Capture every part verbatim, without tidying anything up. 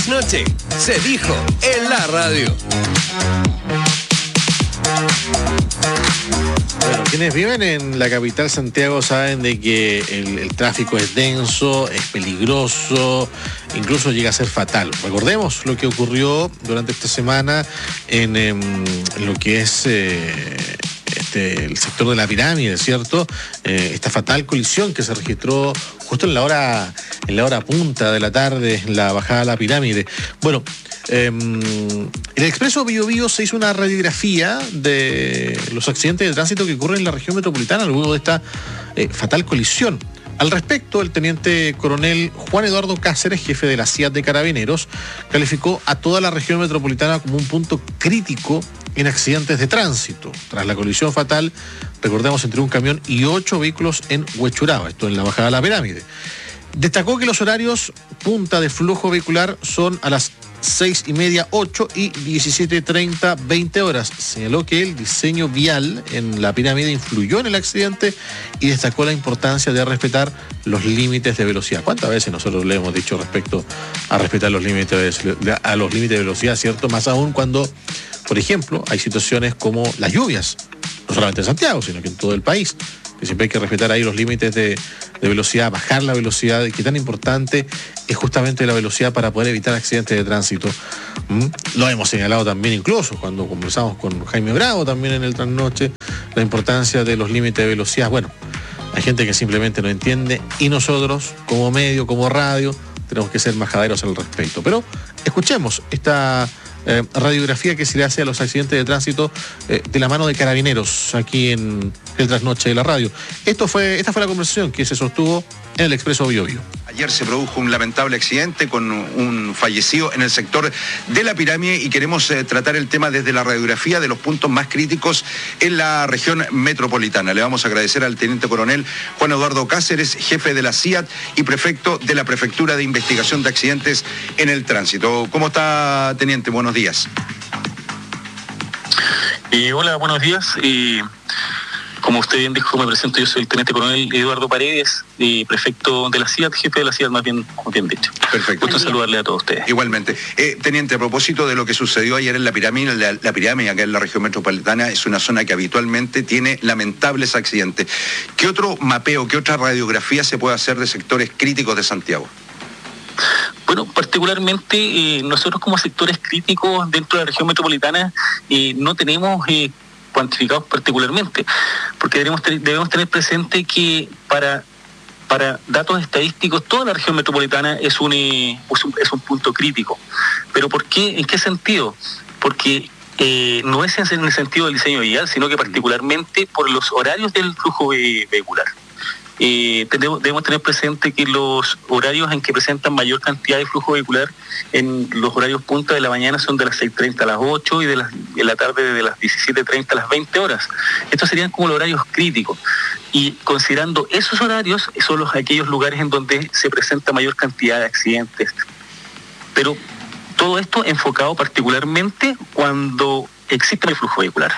trasnoche se dijo en la radio. Bueno, quienes viven en la capital Santiago saben de que el, el tráfico es denso, es peligroso, incluso llega a ser fatal. Recordemos lo que ocurrió durante esta semana en, en, en lo que es eh, este, el sector de la Pirámide, ¿cierto? Eh, esta fatal colisión que se registró justo en la hora, en la hora punta de la tarde, en la bajada a la Pirámide. Bueno, Eh, en el Expreso Bío Bío se hizo una radiografía de los accidentes de tránsito que ocurren en la región metropolitana luego de esta eh, fatal colisión. Al respecto, el teniente coronel Juan Eduardo Cáceres, jefe de la C I A T de Carabineros, calificó a toda la región metropolitana como un punto crítico en accidentes de tránsito. Tras la colisión fatal, recordemos, entre un camión y ocho vehículos en Huechuraba, esto en la bajada de la Pirámide. Destacó que los horarios punta de flujo vehicular son a las seis y media, ocho y diecisiete treinta, veinte horas. Señaló que el diseño vial en la Pirámide influyó en el accidente y destacó la importancia de respetar los límites de velocidad. ¿Cuántas veces nosotros le hemos dicho respecto a respetar los límites de, a los límites de velocidad, cierto? Más aún cuando, por ejemplo, hay situaciones como las lluvias, no solamente en Santiago, sino que en todo el país, que siempre hay que respetar ahí los límites de, de velocidad, bajar la velocidad, y que tan importante es justamente la velocidad para poder evitar accidentes de tránsito. ¿Mm? Lo hemos señalado también incluso cuando conversamos con Jaime Bravo también en el Trasnoche, la importancia de los límites de velocidad. Bueno, hay gente que simplemente no entiende y nosotros, como medio, como radio, tenemos que ser majaderos al respecto. Pero escuchemos esta eh, radiografía que se le hace a los accidentes de tránsito eh, de la mano de Carabineros aquí en el Trasnoche de la radio. Esto fue, esta fue la conversación que se sostuvo en el Expreso Bío Bío. Ayer se produjo un lamentable accidente con un fallecido en el sector de la Pirámide y queremos eh, tratar el tema desde la radiografía de los puntos más críticos en la región metropolitana. Le vamos a agradecer al teniente coronel Juan Eduardo Cáceres, jefe de la C I A T y prefecto de la Prefectura de Investigación de Accidentes en el Tránsito. ¿Cómo está, teniente? Buenos días. Eh, hola, buenos días. Eh... Como usted bien dijo, me presento, yo soy el teniente coronel Eduardo Paredes, eh, prefecto de la C I A T, jefe de la C I A T, más bien, bien dicho. Perfecto. Gusto saludarle a todos ustedes. Igualmente. Eh, teniente, a propósito de lo que sucedió ayer en la Pirámide, la, la Pirámide acá en la región metropolitana es una zona que habitualmente tiene lamentables accidentes. ¿Qué otro mapeo, qué otra radiografía se puede hacer de sectores críticos de Santiago? Bueno, particularmente eh, nosotros como sectores críticos dentro de la región metropolitana eh, no tenemos eh, cuantificados particularmente, porque debemos, debemos tener presente que para, para datos estadísticos toda la región metropolitana es un, es un, es un punto crítico. ¿Pero por qué? ¿En qué sentido? Porque eh, no es en el sentido del diseño vial, sino que particularmente por los horarios del flujo vehicular. Eh, debemos, debemos tener presente que los horarios en que presentan mayor cantidad de flujo vehicular en los horarios punta de la mañana son de las seis treinta a las ocho y de, las, de la tarde de las diecisiete treinta a las veinte horas. Estos serían como los horarios críticos. Y considerando esos horarios, son los, aquellos lugares en donde se presenta mayor cantidad de accidentes. Pero todo esto enfocado particularmente cuando existe el flujo vehicular.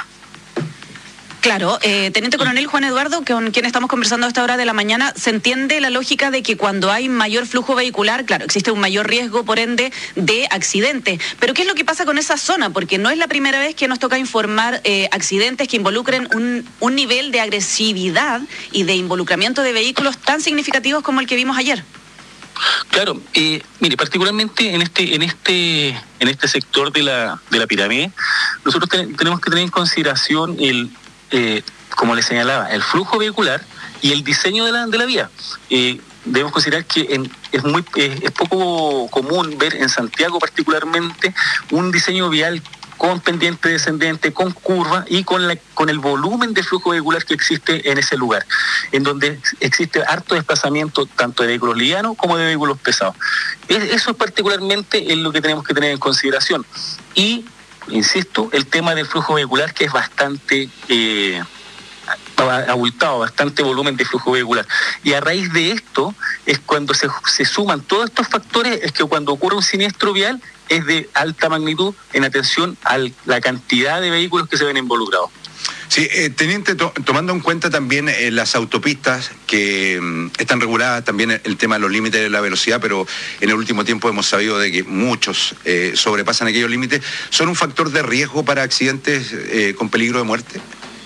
Claro, eh, teniente coronel Juan Eduardo, con quien estamos conversando a esta hora de la mañana, se entiende la lógica de que cuando hay mayor flujo vehicular, claro, existe un mayor riesgo, por ende, de accidente. Pero ¿qué es lo que pasa con esa zona? Porque no es la primera vez que nos toca informar eh, accidentes que involucren un, un nivel de agresividad y de involucramiento de vehículos tan significativos como el que vimos ayer. Claro, eh, mire, particularmente en este, en este, en este sector de la, de la Pirámide, nosotros te, tenemos que tener en consideración el Eh, como le señalaba, el flujo vehicular y el diseño de la, de la vía. Eh, debemos considerar que en, es, muy, eh, es poco común ver en Santiago particularmente un diseño vial con pendiente descendente, con curva y con, la, con el volumen de flujo vehicular que existe en ese lugar, en donde existe harto desplazamiento tanto de vehículos livianos como de vehículos pesados. Es, eso particularmente es lo que tenemos que tener en consideración. Y insisto, el tema del flujo vehicular, que es bastante eh, abultado, bastante volumen de flujo vehicular. Y a raíz de esto es cuando se, se suman todos estos factores, es que cuando ocurre un siniestro vial es de alta magnitud en atención a la cantidad de vehículos que se ven involucrados. Sí, eh, teniente, to, tomando en cuenta también eh, las autopistas que mm, están reguladas, también el, el tema de los límites de la velocidad, pero en el último tiempo hemos sabido de que muchos eh, sobrepasan aquellos límites, ¿son un factor de riesgo para accidentes eh, con peligro de muerte?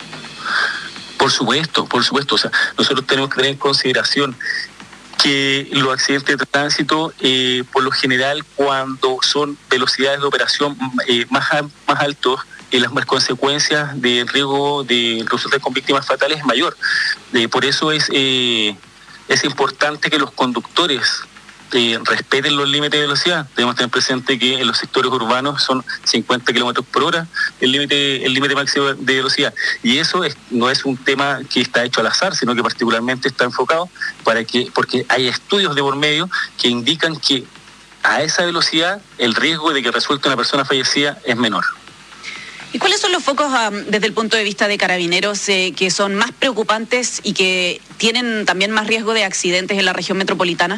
Por supuesto, por supuesto. O sea, nosotros tenemos que tener en consideración que los accidentes de tránsito, eh, por lo general, cuando son velocidades de operación eh, más, más altos, y las más consecuencias de riesgo de resultar con víctimas fatales es mayor. Eh, por eso es, eh, es importante que los conductores eh, respeten los límites de velocidad. Debemos tener presente que en los sectores urbanos son cincuenta kilómetros por hora el límite el límite máximo de velocidad. Y eso es, no es un tema que está hecho al azar, sino que particularmente está enfocado para que, porque hay estudios de por medio que indican que a esa velocidad el riesgo de que resulte una persona fallecida es menor. ¿Y cuáles son los focos um, desde el punto de vista de Carabineros eh, que son más preocupantes y que tienen también más riesgo de accidentes en la región metropolitana?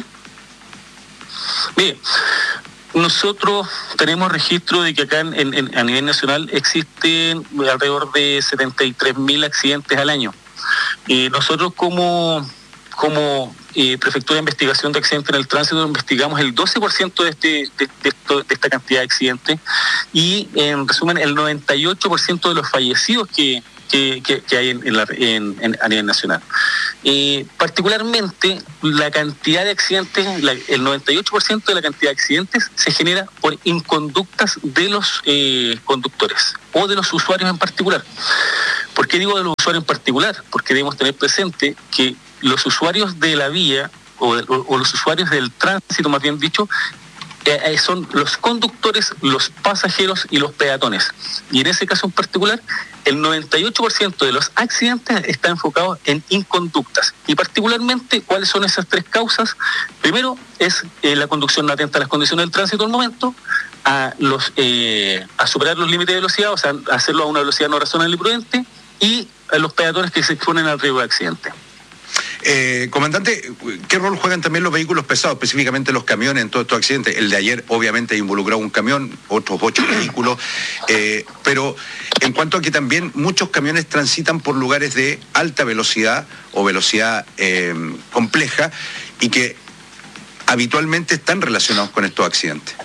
Bien, nosotros tenemos registro de que acá en, en, a nivel nacional existen alrededor de setenta y tres mil accidentes al año. Eh, nosotros como... como eh, Prefectura de Investigación de Accidentes en el Tránsito investigamos el doce por ciento de, este, de, de, esto, de esta cantidad de accidentes y en resumen el noventa y ocho por ciento de los fallecidos que, que, que, que hay en, en la, en, en, a nivel nacional. Eh, particularmente la cantidad de accidentes, la, el noventa y ocho por ciento de la cantidad de accidentes se genera por inconductas de los eh, conductores o de los usuarios en particular. ¿Por qué digo de los usuarios en particular? Porque debemos tener presente que los usuarios de la vía o, o, o los usuarios del tránsito, más bien dicho, eh, son los conductores, los pasajeros y los peatones. Y en ese caso en particular, el noventa y ocho por ciento de los accidentes está enfocado en inconductas. Y particularmente, ¿cuáles son esas tres causas? Primero, es eh, la conducción no atenta a las condiciones del tránsito al momento, a, los, eh, a superar los límites de velocidad, o sea, hacerlo a una velocidad no razonable y prudente, y a los peatones que se exponen al riesgo de accidente. Eh, comandante, ¿qué rol juegan también los vehículos pesados, específicamente los camiones en todos estos accidentes? El de ayer obviamente involucró un camión, otros ocho vehículos, eh, pero en cuanto a que también muchos camiones transitan por lugares de alta velocidad o velocidad eh, compleja y que habitualmente están relacionados con estos accidentes.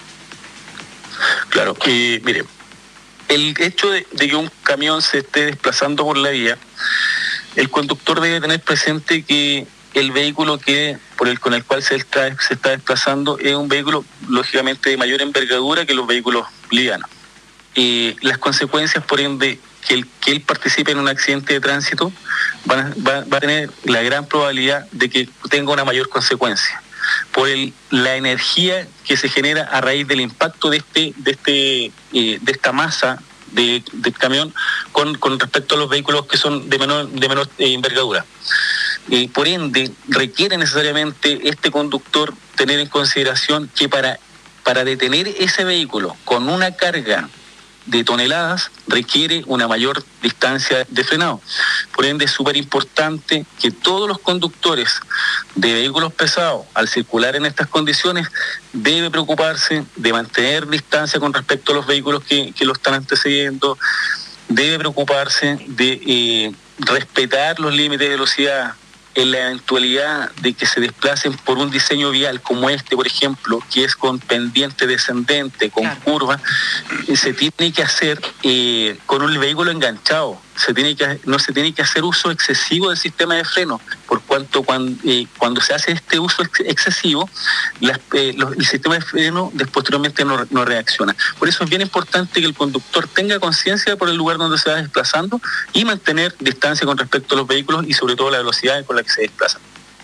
Claro, eh, mire, el hecho de, de que un camión se esté desplazando por la vía, el conductor debe tener presente que el vehículo que por el con el cual se está, se está desplazando es un vehículo lógicamente de mayor envergadura que los vehículos livianos. Eh, las consecuencias, por ende, que, el, que él participe en un accidente de tránsito van a, va, va a tener la gran probabilidad de que tenga una mayor consecuencia por el, la energía que se genera a raíz del impacto de este de este eh, de esta masa de, de camión con, con respecto a los vehículos que son de menor de menor eh, envergadura. Eh, por ende, requiere necesariamente este conductor tener en consideración que para, para detener ese vehículo con una carga de toneladas requiere una mayor distancia de frenado. Por ende, es súper importante que todos los conductores de vehículos pesados, al circular en estas condiciones, debe preocuparse de mantener distancia con respecto a los vehículos que, que lo están antecediendo, debe preocuparse de eh, respetar los límites de velocidad en la eventualidad de que se desplacen por un diseño vial como este, por ejemplo, que es con pendiente descendente, con claro. curva, se tiene que hacer eh, con un vehículo enganchado. Se tiene que, no se tiene que hacer uso excesivo del sistema de freno, por cuanto cuando, eh, cuando se hace este uso ex- excesivo, las, eh, los, el sistema de freno después posteriormente no, no reacciona. Por eso es bien importante que el conductor tenga conciencia por el lugar donde se va desplazando y mantener distancia con respecto a los vehículos y sobre todo la velocidad con la que se desplazan.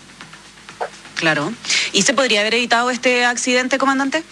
Claro. ¿Y se podría haber evitado este accidente, comandante?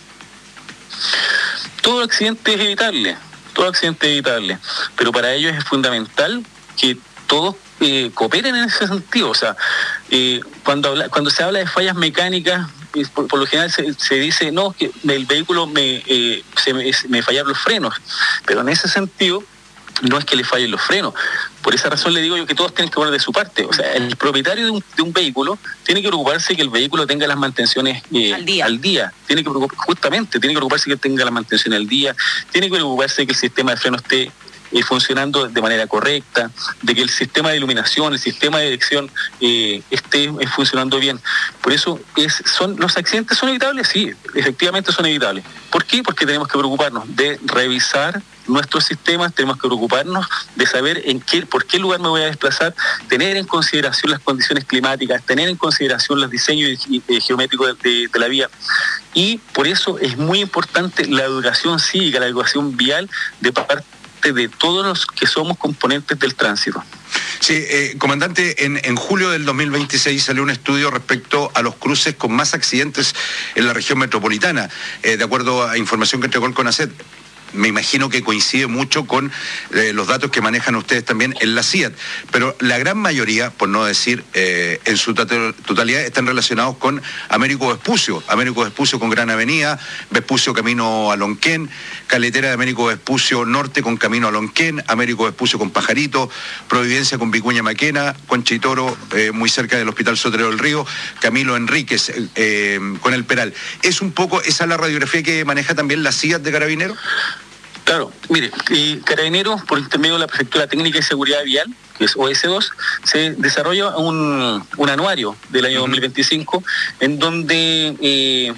Todo accidente es evitable. Todo accidente es evitable, pero para ello es fundamental que todos eh, cooperen en ese sentido. O sea, eh, cuando habla, cuando se habla de fallas mecánicas, eh, por, por lo general se, se dice, no, que el vehículo me, eh, se me, me fallaron los frenos, pero en ese sentido no es que le fallen los frenos. Por esa razón le digo yo que todos tienen que poner de su parte. O sea, el propietario de un, de un vehículo tiene que preocuparse que el vehículo tenga las mantenciones eh, al día. Al día. Tiene que preocup- justamente, tiene que preocuparse que tenga las mantenciones al día, tiene que preocuparse que el sistema de freno esté eh, funcionando de manera correcta, de que el sistema de iluminación, el sistema de dirección eh, esté eh, funcionando bien. Por eso, es, son los accidentes son evitables, sí, efectivamente son evitables. ¿Por qué? Porque tenemos que preocuparnos de revisar nuestros sistemas, tenemos que preocuparnos de saber en qué, por qué lugar me voy a desplazar, tener en consideración las condiciones climáticas, tener en consideración los diseños geométricos de, de, de la vía. Y por eso es muy importante la educación cívica, la educación vial de parte de todos los que somos componentes del tránsito. Sí, eh, comandante, en, en julio del dos mil veintiséis salió un estudio respecto a los cruces con más accidentes en la región metropolitana, eh, de acuerdo a información que entregó el CONACET. Me imagino que coincide mucho con eh, los datos que manejan ustedes también en la C I A T, pero la gran mayoría, por no decir eh, en su totalidad, están relacionados con Américo Vespucio, Américo Vespucio con Gran Avenida, Vespucio camino a Lonquén, Caletera de Américo Vespucio Norte con camino a Lonquén, Américo Vespucio con Pajarito, Providencia con Vicuña Maquena, Conchitoro, eh, muy cerca del Hospital Sotero del Río, Camilo Enríquez eh, con El Peral. ¿Es un poco esa la radiografía que maneja también la C I A T de Carabineros? Claro, mire, eh, Carabineros, por intermedio de la Prefectura Técnica y Seguridad Vial, que es O S dos, se desarrolla un, un anuario del año uh-huh. dos mil veinticinco, en donde eh,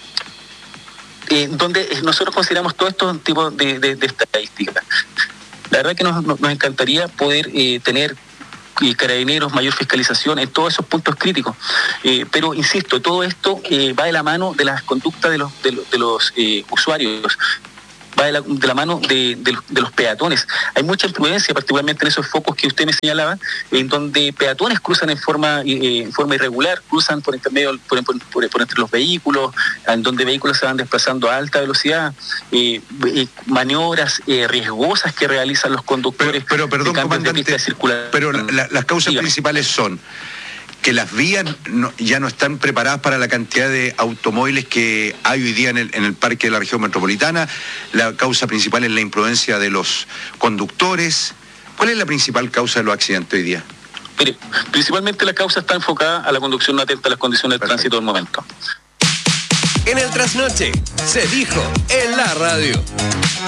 eh, donde nosotros consideramos todos estos tipos de, de, de estadísticas. La verdad que nos, nos encantaría poder eh, tener y Carabineros, mayor fiscalización en todos esos puntos críticos. Eh, pero, insisto, todo esto eh, va de la mano de las conductas de los, de los, de los eh, usuarios. Va de la, de la mano de, de, de los peatones. Hay mucha imprudencia, particularmente en esos focos que usted me señalaba, en donde peatones cruzan en forma eh, en forma irregular, cruzan por intermedio, por, por, por, por entre los vehículos, en donde vehículos se van desplazando a alta velocidad, eh, eh, maniobras eh, riesgosas que realizan los conductores. Pero, pero perdón, de comandante, de pista de circulación. Pero la, las causas Dígame. principales son que las vías no, ya no están preparadas para la cantidad de automóviles que hay hoy día en el, en el parque de la región metropolitana. La causa principal es la imprudencia de los conductores. ¿Cuál es la principal causa de los accidentes hoy día? Mire, principalmente la causa está enfocada a la conducción no atenta a las condiciones del Perfecto. tránsito del momento. En el trasnoche, se dijo en la radio.